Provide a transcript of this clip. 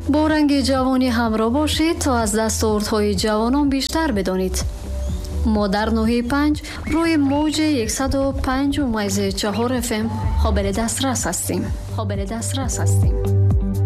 با رنگ جوانی همراه باشید تا از دستاوردهای جوانان بیشتر بدانید. ما در نوحه 5 روی موج 105.4 FM قابل دسترس هستیم.